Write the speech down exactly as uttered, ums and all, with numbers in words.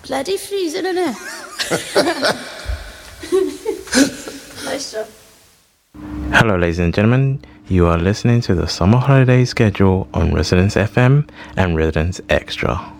Bloody freezing, isn't it? Nice job. Hello, ladies and gentlemen. You are listening to the summer holiday schedule on Residence F M and Residence Extra.